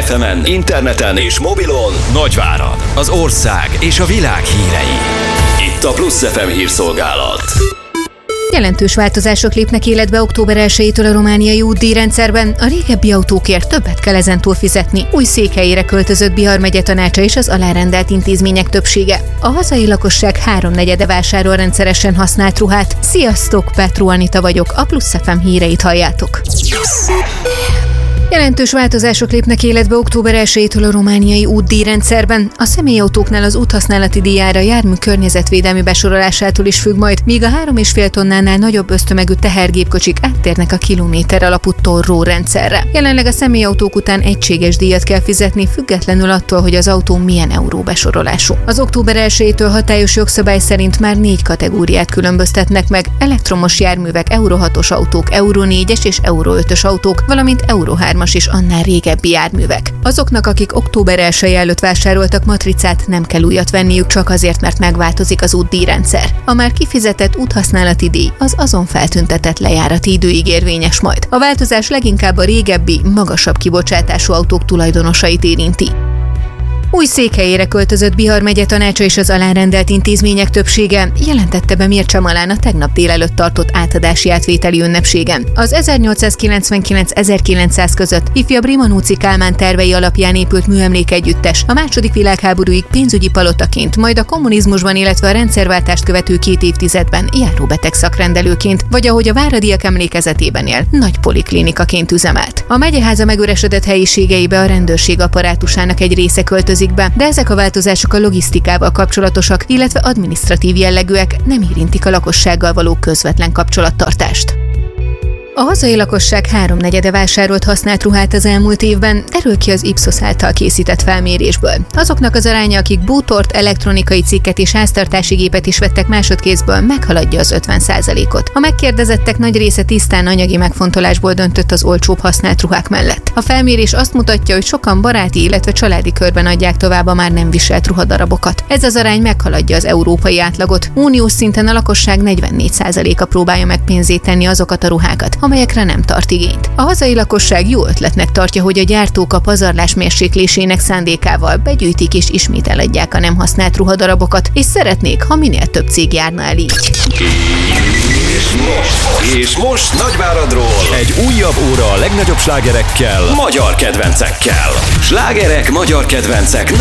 FM-en, interneten és mobilon Nagyvárad, az ország és a világ hírei. Itt a Plusz FM hírszolgálat. Jelentős változások lépnek életbe október 1-től a romániai útdíjrendszerben. A régebbi autókért többet kell ezentúl fizetni. Új székhelyére költözött Bihar megye tanácsa és az alárendelt intézmények többsége. A hazai lakosság 3/4 vásárol rendszeresen használt ruhát. Sziasztok, Petró Anita vagyok, a Plusz FM híreit halljátok. Jelentős változások lépnek életbe október 1-től a romániai útdíjrendszerben. A személyautóknál az úthasználati díjára jármű környezetvédelmi besorolásától is függ majd, míg a 3,5 tonnánál nagyobb össztömegű tehergépkocsik áttérnek a kilométer alapú torró rendszerre. Jelenleg a személyautók után egységes díjat kell fizetni, függetlenül attól, hogy az autó milyen euró besorolású. Az október 1-től hatályos jogszabály szerint már 4 kategóriát különböztetnek meg: elektromos járművek, Euro 6-os autók, Euro 4-es és Euro 5-ös autók, valamint Euro 3-as és annál régebbi járművek. Azoknak, akik október 1 előtt vásároltak matricát, nem kell újat venniük csak azért, mert megváltozik az útdíjrendszer. A már kifizetett úthasználati díj az azon feltüntetett lejárati időig érvényes majd. A változás leginkább a régebbi, magasabb kibocsátású autók tulajdonosait érinti. Új székhelyére költözött Bihar megye tanácsa és az alárendelt intézmények többsége, jelentette be Mircea Malán a tegnap délelőtt tartott átadási átvételi ünnepségen. Az 1899-1900 között ifjabb Rimanóczy Kálmán tervei alapján épült műemlékegyüttes a II. Világháborúig pénzügyi palotaként, majd a kommunizmusban, illetve a rendszerváltást követő 2 évtizedben járóbeteg szakrendelőként, vagy ahogy a váradiak emlékezetében él, nagy poliklinikaként üzemelt. A megyeháza megüresedett helyiségeibe a rendőrség apparátusának egy része költözött be, de ezek a változások a logisztikával kapcsolatosak, illetve adminisztratív jellegűek, nem érintik a lakossággal való közvetlen kapcsolattartást. A hazai lakosság 3/4 vásárolt használt ruhát az elmúlt évben, derül ki az Ipsos által készített felmérésből. Azoknak az aránya, akik bútort, elektronikai cikket és háztartási gépet is vettek másodkézből, meghaladja az 50%-ot. A megkérdezettek nagy része tisztán anyagi megfontolásból döntött az olcsóbb használt ruhák mellett. A felmérés azt mutatja, hogy sokan baráti, illetve családi körben adják tovább a már nem viselt ruhadarabokat. Ez az arány meghaladja az európai átlagot. Uniós szinten a lakosság 44%-a próbálja meg pénzét tenni azokat a ruhákat, amelyekre nem tart igényt. A hazai lakosság jó ötletnek tartja, hogy a gyártók a pazarlás mérséklésének szándékával begyűjtik és ismét eladják a nem használt ruhadarabokat, és szeretnék, ha minél több cég járna el így. És most Nagyváradról egy újabb óra a legnagyobb slágerekkel, magyar kedvencekkel. Slágerek, magyar kedvencek.